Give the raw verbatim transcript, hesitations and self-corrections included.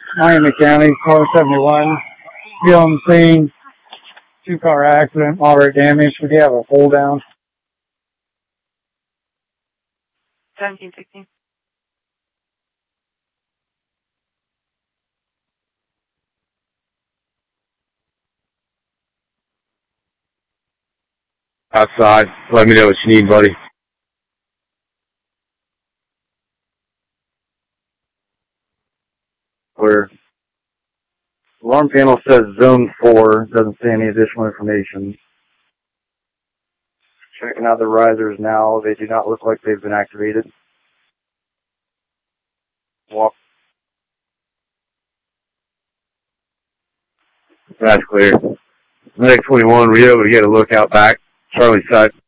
Miami County, car seventy-one, still on the scene, two-car accident, moderate damage. We do have a hold down. seventeen sixteen. Outside. Let me know what you need, buddy. Where alarm panel says zone four, doesn't say any additional information. Checking out the risers now. They do not look like they've been activated. Walk. That's clear. Medic twenty-one, were you able to get a lookout back? Charlie side.